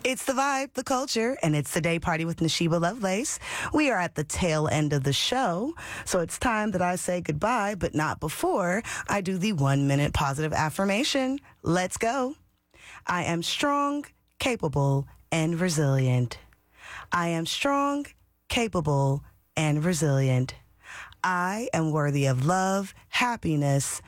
It's the vibe, the culture, and it's the day party with Nashiba Lovelace. We are at the tail end of the show, so it's time that I say goodbye, but not before I do the 1-minute positive affirmation. Let's go. I am strong, capable, and resilient. I am strong, capable, and resilient. I am worthy of love, happiness,